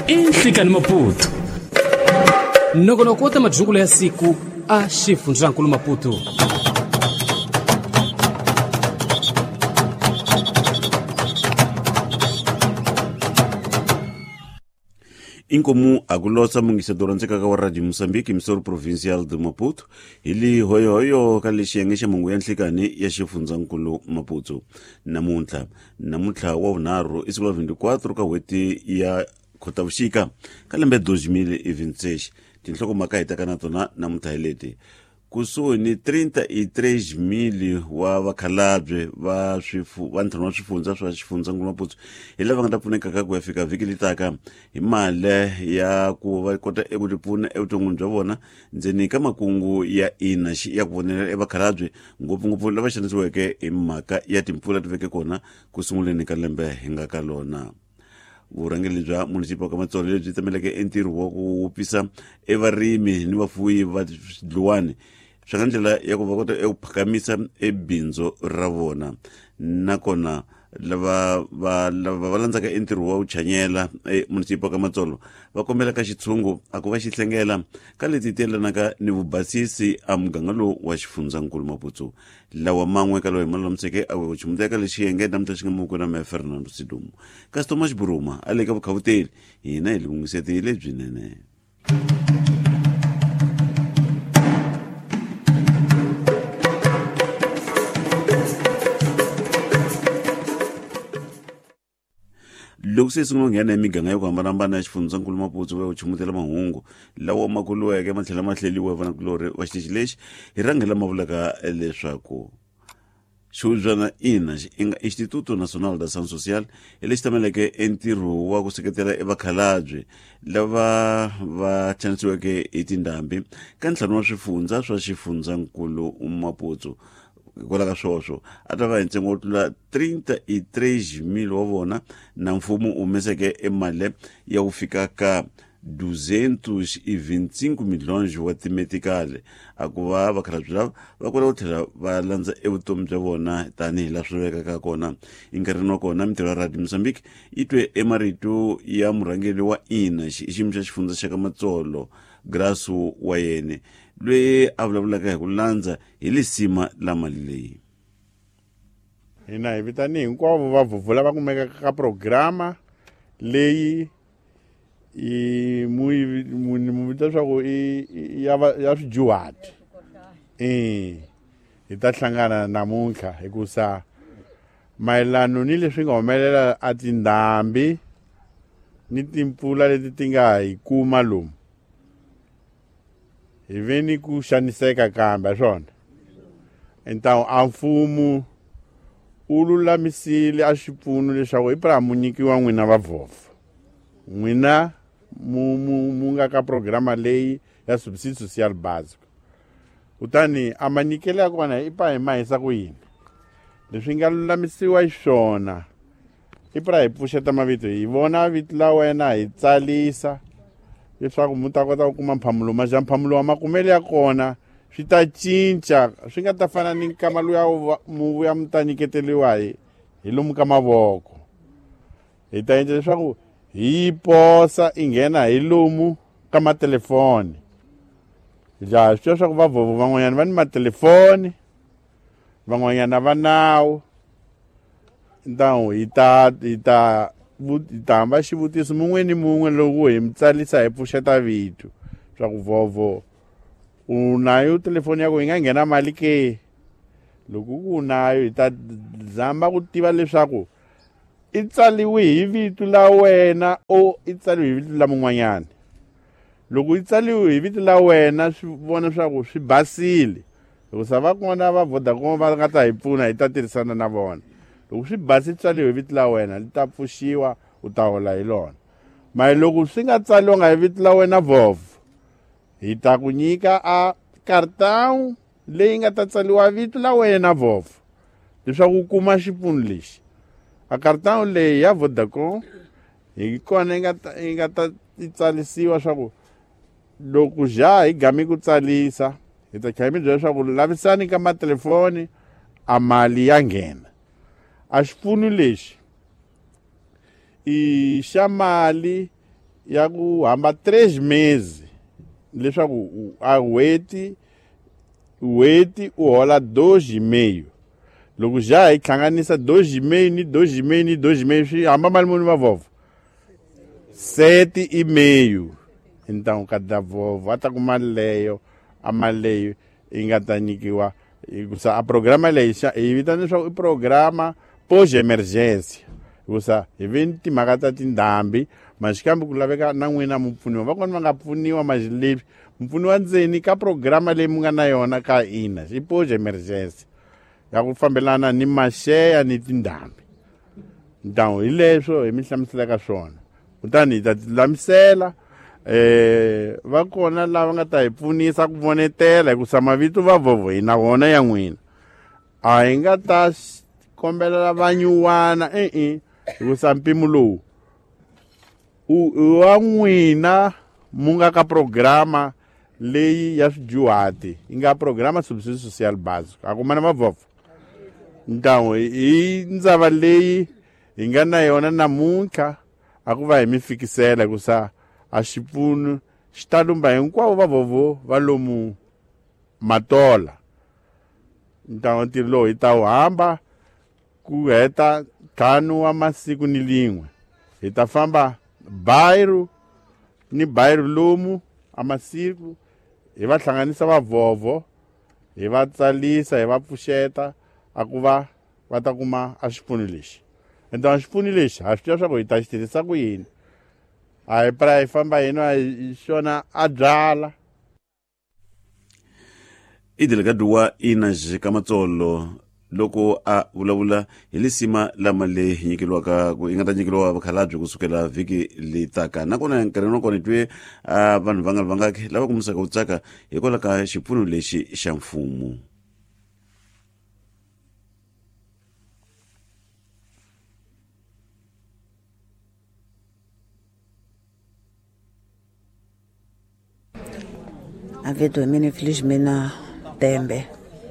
Inhlikani Maputo. Nongonoko majungulo ya siku a Xifundzankulu Maputo. Inkomu agulosa mungisadora ntseka wa Radio Mozambique misoro provincial de Maputo ili hoyo kalixiyenge mungu ya nhlikani ya Xifundzankulu Maputo. Namuntlha wa vunharhu isiku la 24 ka hweti ya Khotavuxika ka lembe 2026. Tinhlokomhaka hi taka na tona namuntlha hi leti. Kusuhi ni 33,000 wa vakhalabye va ntlhanu wa swifundza swa Xifundzankulu Maputo hi lava nga ta pfuneka ku ya fika vhiki litaka hi mali ya ku va kota eku tipfuna evuton'wini bya vona ndzeni ka makungu ya ina ya ku vonela evakhalabye ngopfungopfu lava xanisiweke hi mhaka ya timpfula ti veke kona ku sunguleni ka lembe hi nga ka lona. Vurhangeri bya munisipa ka Matsolo lebyi tsameleke entirho wa ku wupisa evarimi ni vafuwi va swidluwani swi nga ndlela ya ku va kota eku phakamisa ebindzu ra vona nakona lava va landzaka entirho wa ku chanyela munisipa ka Matsolo va kombela ka xitshungu a ku va xi hlengela ka leti telanaka ni vubasisi a muganga lowu wa Xifundzankulu Maputo lawa man'we ka loyi malomseke a we chimuteka lexi yenge namuntlha xi nga muku na me Fernando Sidumo kasi Thomas Buruma a le ka vukhavuteli hina hi lungiseti lebyinene. Loko se swi nghena emiganga yo hambanahambana ya Xifundzankulu Maputo va chumutela mahungu lawa makuluweke matlhela mahleliwa vanakulori wa xitichi lexi hi rhangela mavulaka leswaku xihubyana ina Instituto Nacional da Ação Social hi lexi tameleke entirho wa ku seketela evakhalabye lava va chanisiweke hi tindhambi ka ntlhanu wa swifundza swa Xifundzankulu Maputo. Kwala ka swoswo a ta va hi ntsengo wo tlula 33,000 wa vona na mfumo umeseke emali ya ku fika ka 225 milhões wa timetikale a ku va vakhalabye lava va kota ku tlhela va landza evutomi bya vona tanihi laha swi vekaka kona. Enkarhini wa kona mitirho ya Radio Mozambique yi twe emarito ya murhangeri wa ina xiyimo xa xifundza xa ka Matsolo Grasu wa yene loyi a vulavulaka hi ku landza hi lisima la mali leyi. Hina hi vitani hinkwavo va vhuvhula va kumeka ka programa leyi mu vita swaku ya swidyuhati hi ta hlangana namuntlha hikusa mayelano ni leswi nga humelela a tindhambi ni timpfula leti ti nga hi kuma lomu hi veni ku xaniseka kambe swona entawu a mfumo u lulamisile a xipfuno leswaku hi pra mu nyikiwa n'wina va vhova n'wina mu nga ka programa leyi ya subsidi social basic kutani a manyikelo ya kona hi pa hi mahisa ku yini leswi nga lulamisiwa hi swona hi pra hi pfuxeta mavito hi vona vito la wena hi tsalisa leswaku mu ta kota ku kuma mphamulo mphamulo wa makumelo ya kona swi ta cinca swi nga ta fana ni nkama luya mu vuya mu ta nyiketeliwa hi lomu ka mavoko hi ta endla leswaku hi posa i nghena hi lomu ka matelefoni laha swi leswaku va vhovo van'wanyana va ni matelefoni van'wanyana va nawu ntawu hi ta hamba xivutiso mun'we ni mun'we loko hi mutsalisa hi pfuxeta vito swa ku vovo u nayo telefoni yako yi nga nghena mali ke loko ku nayo hi ta zamba ku tiva leswaku i tsaliwe hi vito la wena o i tsaliwe hi vito la mun'wanyana. Loko i tsaliwe hi vito la wena swi vona swaku swi basile loko sa va kona va Vodacom va nga ta hi pfuna hi ta tirhisana na vona. Loko swi basi tsaliwe hi vito la wena li ta pfuxiwa u ta hola hi lona. Mara loko swi nga tsaliwanga hi vito la wena vovo hi ta ku nyika a kartawu leyi nga ta tsaliwa vito la wena vovo leswaku u kuma xipfuno lexi. A kartawu leyi ya Vodacom hi kona yi nga ta tsalisiwa swaku loko ja hi gami ku tsalisa hi ta kha mi byela swaku lavisani ka matelefoni a mali ya nghena. A xipfuno lexi i xa mali ya ku hamba 3 meses leswaku a weti u hola 2,5. Loko já hi hlanganisa 2,5 ni 2,5 ni 2,5 swi hamba mali muni vavovho? 7,5. Então cada vovô va ta kuma leyo a mali leyi yi nga ta nyikiwa hikusa a programa leyi hi vitana leswaku i programa pos emergência hikusa hi ve ni timhaka ta tindhambi maxikambe ku laveka na n'wina mupfuniwa va kona va nga pfuniwa maxileswi mpfuniwa ndzeni ka programa leyi mu nga na yona ka ina i pos emergência ya ku fambelana ni maxeya ni tindhambi. Então hi leswo hi mi hlamuselaka swona kutani hi ta tilamisela va kona lava nga ta hi pfunisa ku vonetela hikusa mavito vavovho hi na wona ya n'wina a hi nga ta kombelela vanyuwana hikusa mpimo lowu wa n'wina mu nga ka programa leyi ya swidyuhati yi nga programa subsídio social básico a kuma na mavovho. Então hi ndzava leyi hi nga na yona namuntlha a ku va hi mi fikisela hikusa a xipfuno xi ta lumba hinkwavo vavovho va lomu matola. Então ntirho lowu hi ta wu hamba ku heta 5 wa masiku ni lin'we hi ta famba bairro ni bairro lomu a masiku hi va hlanganisa vavovho hi va tsalisa hi va pfuxeta a ku va ta kuma a xipfuno lexi. Então xipfuno lexi ha swi tiva swa ku hi ta xi tirhisa ku yini a hi pra hi famba hina hi xona a byala. I delegado wa INAJ Kamatsolo loko a vulavula hi lisima lama leyi hi nga ta nyikeliwa vakhalabye kusukela vhiki leyi taka nakona nkarhi nakona twe vanhu va nga lava kumisaka ku tsaka hikwalaho ka xipfuno lexi xa mfumo. Avedo mini feliz mina tembe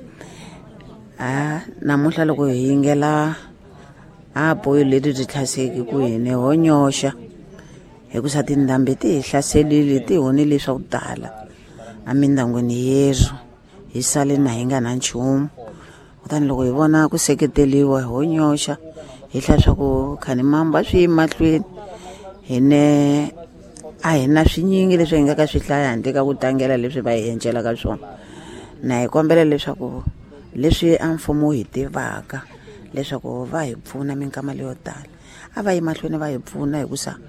namuntlha loko hi yingela boyo leti ti tlhaseki ku hine ho nyoxa hikusa tindhambi ti hi hlaselile ti honile swa ku tala emindyangwini yeru hi sale na hi nga na nchumu kutani loko hi vona ku seketeliwa ho nyoxa hi hla swa ku khani mamba swi mahlweni hine a hi na swinyingi leswi hi nga ka swi hlaya handle ka ku tlangela leswi va hi endlelaka swona na hi kombela leswaku leswi a mfumo hi tivaka leswaku va hi pfuna minkama leyo tala a va yi mahlweni va hi pfuna hikusa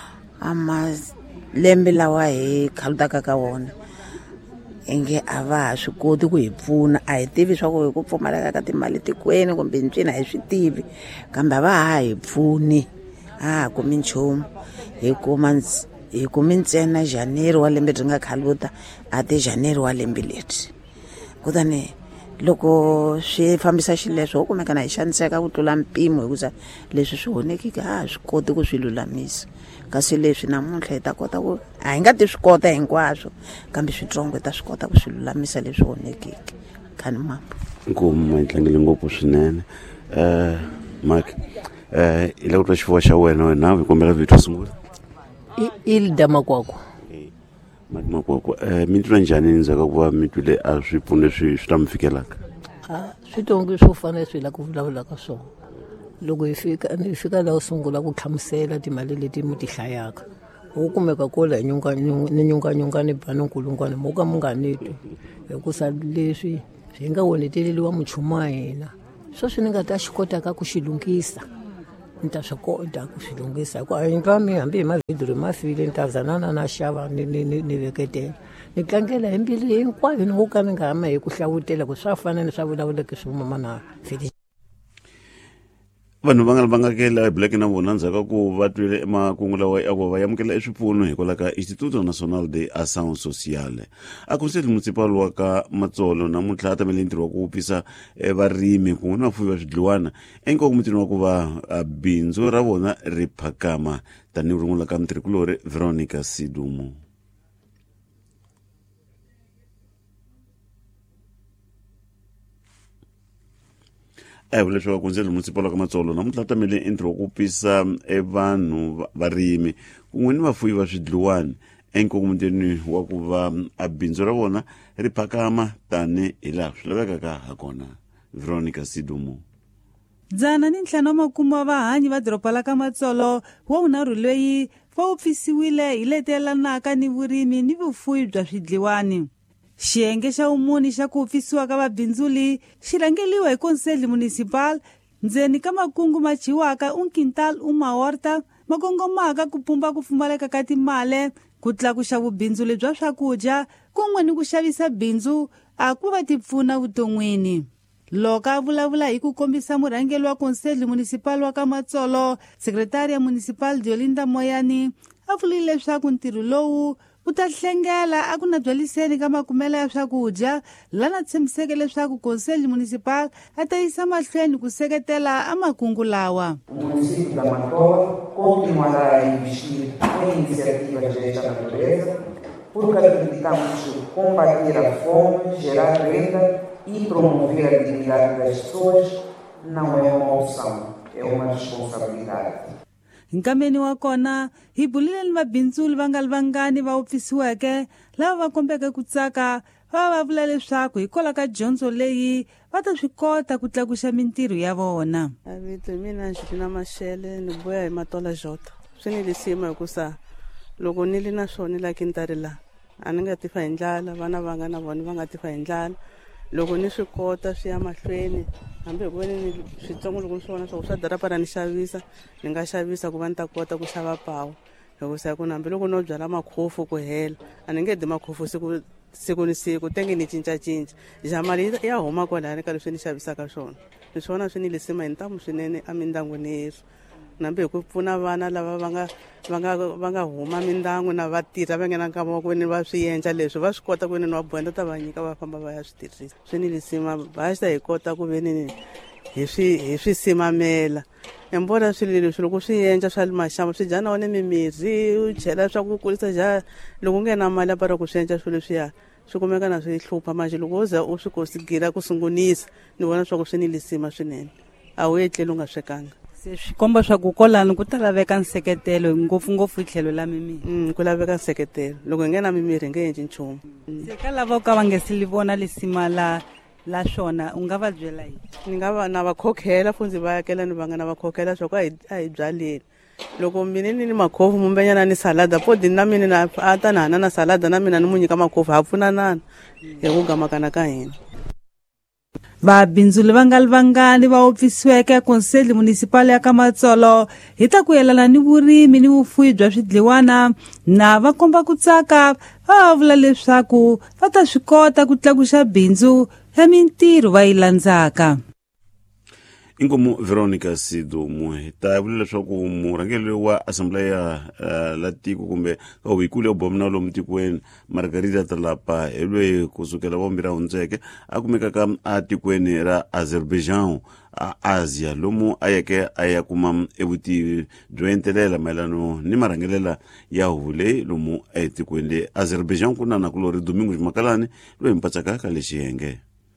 malembe lawa hi khalutaka ka wona inge a va ha swi koti ku hi pfuna a hi tivi swa ku hi ku pfumaleka ka timali tikweni kumbe ncwini a hi swi tivi kambe a va ha hi pfuni a ha kumi nchumu hi kumi ntsena January wa lembe ri nga khaluta a ti January wa lembe leri kutani loko swi fambisa xileswo ho kumeka na hi xaniseka ku tlula mpimo hikusa leswi swi honekiki a swi koti ku swi lulamisa kasi leswi namuntlha hi ta kota ku a hi nga ti swi kota hinkwaswo kambe switsongo hi ta swi kota ku swi lulamisa leswi honekiki khani mamba nkomu hi tlangele ngopfu swinene Mark hi la ku twa xifuwa xa wena hi kombela vito sungula Ilda Makwakwa. Makwakwa mi twa njhani ndzhaku ku va mi twile a swipfuno leswi swi ta mi fikelaka? Switongi swo fana swi la ku vulavula ka swona loko hi fika laha u sungula ku hlamusela timali leti mu ti hlayaka u kumeka kola hi nyunganyunga ni banonkulungwana mo ka mu nga nitwi hikusa leswi swi nga woneteleliwa muchumu wa hina swi ni nga ta xi kotaka ku xi lunghisa ni ta swi kota ku swi lunghisa hikuva hinkwami hambi hi mavhidyo ma file ni ta zanana na xava ni veketela ni tlangela hi mbilu hinkwayo ni wo ka ni nga hama hi ku hlawutela ku swa fana ni swa vulavuleke swi mama na Felix. Vanhu va nga kela black na vona ndzhaku ku va twile emakungu lawa ya ku va yamukela swipfuno hikwalaho ka Instituto Nacional de Ação Social. A konseli municipal wa ka Matsolo namuntlha a tamele ntirho wa ku vupisa varimi ku na vafuwi va swidliwana enkoku mutini wa ku va bindzu ra vona ri phakama tanihi rungula ka mutirhikulori Veronica Sidumo. vula leswaku konsele municipal wa ka Matsolo namuntlha tamele intro ku pisa vanhu varimi kun'we ni vafuwi va swidluwani enkongomotweni wa ku va a bindzu ra vona ri phakama tani hi laha swi lavekaka ha kona. Veronica Sidumo. Dzana ni ntlhanu wa makumu wa vahanyi va doroba la ka Matsolo wa unharhu leyi va opfisiwile hi letelanaka ni vurimi ni vufuwi bya swidliwani. Xiyenge xa umuni xa ku opfisiwa ka vabindzuli xi rhangeliwa hi konseli municipal ndzeni ka makungu ma chiwaka Unkintal Umahorta makongomaka ku pumba ku pfumaleka ka timali ku tlakuxa vubindzuli bya swakudya kun'we ni ku xavisa bindzu a ku va tipfuna vuton'wini. Loko a vulavula hi ku kombisa murhangeli wa konseli municipal wa ka Matsolo sekretari ya municipal Diolinda Moyani a vulile leswaku ntirho lowu wu ta hlengela a ku nabyeliseni ka makumelo ya swakudya lana tshembiseke leswaku konseli municipal a ta yisa mahlweni ku seketela a makungu lawa. O município da Matola continuará a investir em iniciativas desta natureza porque acreditamos combater a fome, gerar renda e promover a dignidade das pessoas não é uma opção, é uma responsabilidade. Nkameni wa kona hi bulile ni mabindzuli vangalivangani va opfisiweke lava va kombeke ku tsaka va vula leswaku hikola ka dyondzo leyi va ta swi kota ku tlakuxa mintirho ya vona. Vito mina Njina Mashele ni boya hi Matola Jota swi ni lisima hikusa loko ni li na swona la kintarila a ni nga ti fa hi ndlala vana va nga na vona va nga ti fa hi ndlala loko ni swi kota swi ya mahlweni hambi hi ku veni ni switsongo loko ni swi vona swa ku swa darapara ni xavisa ni nga xavisa ku va ni ta kota ku xava pawu hikusa ya ku hambi loko no byala makhofu ku hela a ni nge di makhofu siku ni siku tenge ni cincacinca ja mali ya huma kwalani ka leswi ni xavisaka swona ni swona swi ni lisima hi ntamu swinene a mindyangwini yesu nambe hi ku pfuna vana lava va nga huma mindyangu na va tirha va nghena nkama wa ku veni va swi endla leswi va swi kota ku veni ni va bohenda ta va nyika va famba va ya swi tirhisa swi ni lisima basta hi kota ku veni hi swi simamela embona swilo leswi loko swi endla swa le maxama swi dya na wona mimirhi u chela swa ku kulisa dya loko u nghena mali apara ku swi endla swilo leswiya swi kumeka na swi hlupha manje loko u za u swi konsigira ku sungunisa ni vona swa ku swi ni lisima swinene a wu etleli u nga swekanga. Se swi komba swa ku kolani ku ta laveka nseketelo ngopfungopfu hi tlhelo la mimirhi. Ku laveka nseketelo loko hi nghena mimirhi hi nge endli nchumu. Se ka lava ka va nge si li vona lisima la swona u nga va byela yini? Ni nga va na va khokhela fundzi va yakela ni va nga na va khokhela swa ku a hi byaleni loko mina ni makhofu mumbenyana ni salada podi na mina a ta na hana na salada na mina ni mu nyika makhofu ha pfunanana hi ku gamakana ka hina. Vabindzuli vangalivangani va opfisiweke konseli municipal ya ka Matsolo hi ta ku yelana ni vurimi ni vufuwi bya swidliwana na va komba ku tsaka va vula leswaku va ta swi kota ku tlakuxa bindzu ya mintirho va yi landzaka. Inkomu Veronica Sidumo ta vula leswaku murhangeri wa assembleya la tiko kumbe ka huyikulu ya bomna lomu tikweni Margarita Talapa elwe kusukela vombira hundzeke a kumekaka a tikweni ra Azerbaijan a Asia lomu ayeke aya kuma evutivi byo entelela mayelano ni marhangelela ya hule lomu etikweni le Azerbaijan kuna na kulori Domingo Makalani loyi mpatsaka ka lexiyenge.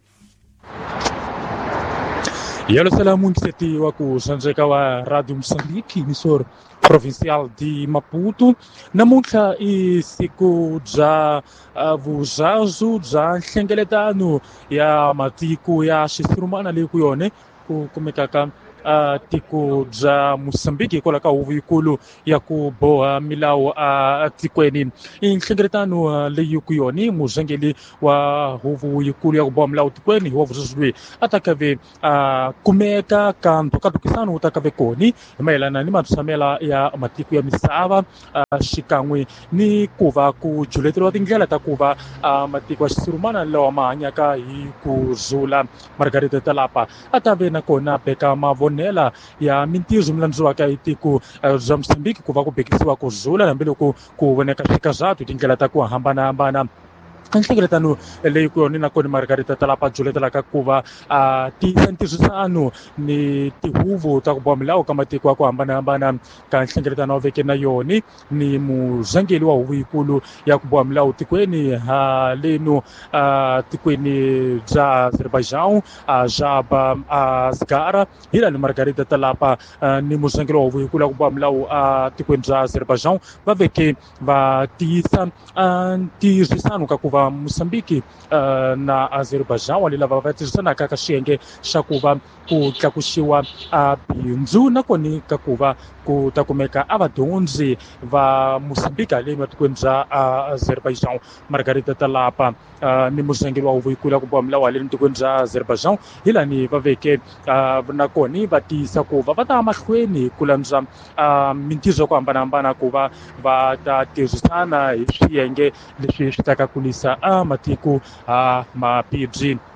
Yalo salamu ngiseti wa ku sanjeka wa Radio Moçambique, emissor provincial de Maputo. Namuntlha i siku bya vuzazu bya nhlengeletano ya matiko ya xisurumana leyi ku yone ku kumekaka tiko bya Moçambique hikwalaho ka huvo yikulu ya ku boha milawu tikweni. I nhlengeletano leyi ku yone murhangeri wa huvo yikulu ya ku boha milawu tikweni hi wa vuzazu loyi a ta kave kumeka ka ndhukadukisano wu ta kave koni hi mayelana ni matshamiselo ya matiko ya misava xikan'we ni ku va ku juleteriwa tindlela ta ku va matiko ya xisurumana lawa ma hanyaka hi ku zula. Margarita Talapa a ta ve na kona beka mavonela ya mintirho milandziwaka hi tiko bya Moçambique ku va ku bekisiwa ku zula hambiloko ku voneka swikazato tindlela ta ku hambanahambana nhlengeletano leyi ku yona nakona Margarita talapa juletelaka ku va tisa ntirhisano ni tihuvo ta ku boha milawu ka matiko ya ku hambanahambana ka nhlengeletano wa veke na yoni ni muzangeli wa huvo yikulu ya ku boha milawu tikweni haleno tikweni bya Azerbaijan Jaba Asghar hila ni Margarita talapa ni muzangeli wa huvo yikulu ya ku boha milawu tikweni bya Azerbaijan va veke va tiyisa ntirhisano ka ku va Mosambiki na Azerbaijan wale lava va tirhisanaka ka xiyenge xa ku va ku tlakuxiwa bindzu nakoni ka ku va ku ta kumeka vadyondzi va Mosambiki haleni matikweni bya Azerbaijan. Margarita talapa ni muzangeli wa huvo yikulu ya ku boha milawu haleni tikweni bya Azerbaijan hi lani va veke nakoni va tiyisa ku va ta mahlweni ku landzwa mintirho ya ku hambanahambana ku va va ta tirhisana hi swiyenge leswi swi ta ka kulisa matiko mabindzu.